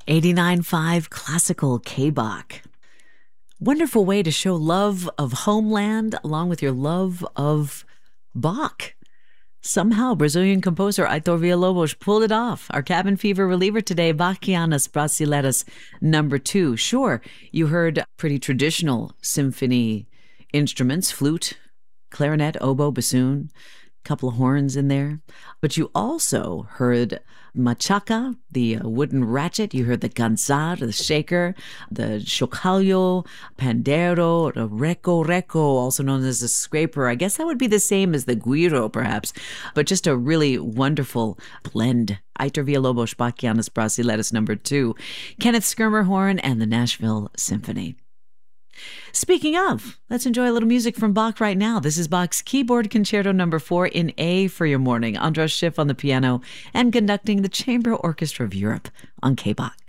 89.5 Classical K-Bach. Wonderful way to show love of homeland along with your love of Bach. Somehow, Brazilian composer Heitor Villa-Lobos pulled it off. Our cabin fever reliever today, Bachianas Brasileiras number 2. Sure, you heard pretty traditional symphony instruments, flute, clarinet, oboe, bassoon, couple of horns in there. But you also heard machaca, the wooden ratchet. You heard the ganzar, the shaker, the chocalho, pandero, the reco, also known as the scraper. I guess that would be the same as the guiro, perhaps. But just a really wonderful blend. Heitor Villa-Lobos, Bachianas Brasileiras number 2. Kenneth Skirmer and the Nashville Symphony. Speaking of, let's enjoy a little music from Bach right now. This is Bach's Keyboard Concerto number 4 in A for your morning. Andras Schiff on the piano and conducting the Chamber Orchestra of Europe on K-Bach.